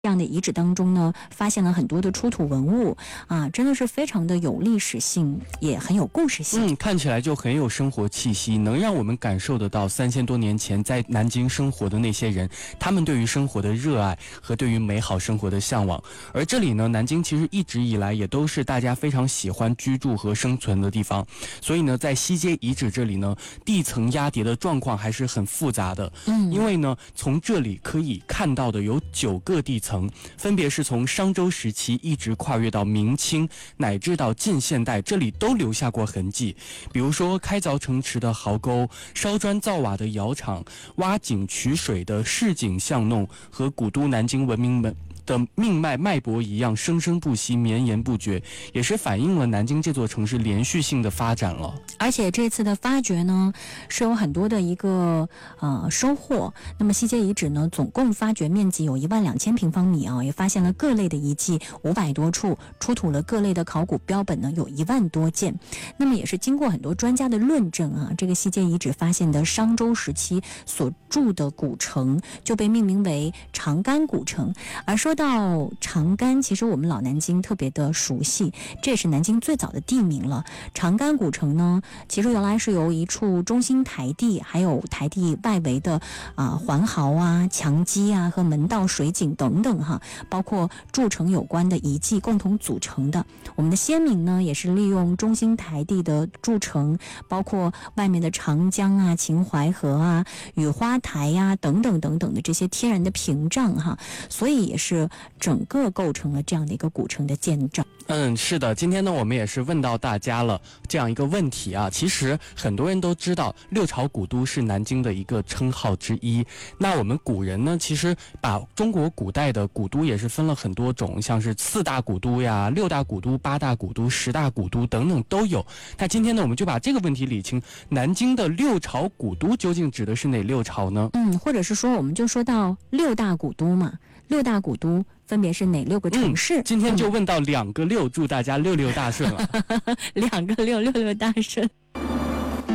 这样的遗址当中呢，发现了很多的出土文物啊，真的是非常的有历史性，也很有故事性。 看起来就很有生活气息，能让我们感受得到3000多年前在南京生活的那些人，他们对于生活的热爱和对于美好生活的向往。而这里呢，南京其实一直以来也都是大家非常喜欢居住和生存的地方，所以呢，在西街遗址这里呢，地层压叠的状况还是很复杂的。因为呢，从这里可以看到的有9个地层，分别是从商周时期一直跨越到明清，乃至到近现代，这里都留下过痕迹。比如说开凿城池的壕沟、烧砖造瓦的窑厂、挖井取水的市井巷弄，和古都南京文明的命脉搏一样生生不息、绵延不绝，也是反映了南京这座城市连续性的发展了。 而且这次的发掘呢，是有很多的一个收获。那么西街遗址呢，总共发掘面积有12000平方米啊，也发现了各类的遗迹500多处，出土了各类的考古标本呢有1万多件。那么也是经过很多专家的论证啊，这个西街遗址发现的商周时期所筑的古城就被命名为长干古城。而说到长干，其实我们老南京特别的熟悉，这也是南京最早的地名了。长干古城呢，其实原来是由一处中心台地，还有台地外围的环壕啊、墙基啊和门道、水井等等包括筑城有关的遗迹共同组成的。我们的先民呢，也是利用中心台地的筑城，包括外面的长江啊、秦淮河啊、雨花台呀、等等等等的这些天然的屏障所以也是整个构成了这样的一个古城的建造。 是的，今天呢，我们也是问到大家了这样一个问题啊。其实很多人都知道六朝古都是南京的一个称号之一。那我们古人呢，其实把中国古代的古都也是分了很多种，像是4大古都呀、6大古都、8大古都、10大古都等等都有。那今天呢，我们就把这个问题理清，南京的六朝古都究竟指的是哪6朝呢？ 或者是说我们就说到6大古都嘛，6大古都分别是哪6个城市？ 今天就问到2个6，祝大家6大顺了。 2个6，6大顺。